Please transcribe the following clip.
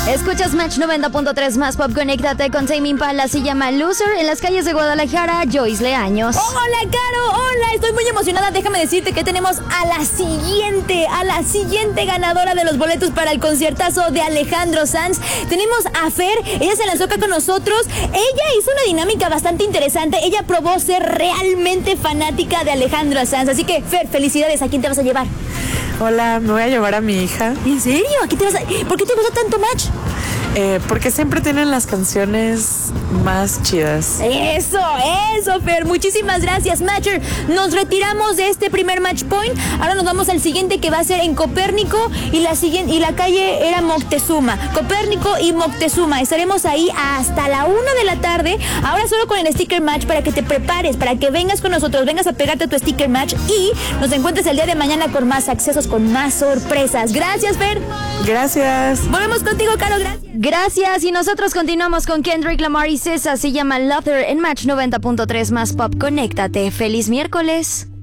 Escuchas Match 90.3 más Pop. Conéctate con Tame Impala, se llama Loser, en las calles de Guadalajara, Joyce Leaños. Hola, Caro, hola, estoy muy emocionada. Déjame decirte que tenemos a la siguiente ganadora de los boletos para el conciertazo de Alejandro Sanz. Tenemos a Fer, ella se lanzó acá con nosotros. Ella hizo una dinámica bastante interesante. Ella probó ser realmente fanática de Alejandro Sanz. Así que, Fer, felicidades. ¿A quién te vas a llevar? Hola, me voy a llevar a mi hija. ¿En serio? ¿A quién te vas a... ¿Por qué te gusta tanto Match? Porque siempre tienen las canciones más chidas. Eso, Fer. Muchísimas gracias, Matcher. Nos retiramos de este primer Match Point. Ahora nos vamos al siguiente, que va a ser en Copérnico, y la calle era Moctezuma. Copérnico y Moctezuma. Estaremos ahí hasta la 1 de la tarde. Ahora solo con el Sticker Match, para que te prepares, para que vengas con nosotros, vengas a pegarte tu Sticker Match y nos encuentres el día de mañana con más accesos, con más sorpresas. Gracias, Fer. Gracias. Volvemos contigo, Caro. Gracias, y nosotros continuamos con Kendrick Lamar y César, se llama Luther en Match 90.3 más Pop. Conéctate. ¡Feliz miércoles!